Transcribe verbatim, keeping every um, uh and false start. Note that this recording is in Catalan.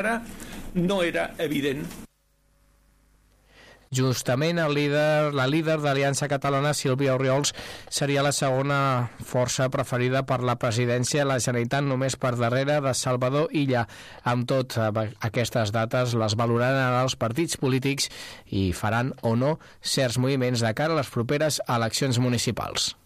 no era evident. Justament el líder, la líder d'Aliança Catalana, Sílvia Orriols, seria la segona força preferida per la presidència de la Generalitat, només per darrere de Salvador Illa. Amb tot, aquestes dates les valoraran els partits polítics i faran o no certs moviments de cara a les properes eleccions municipals.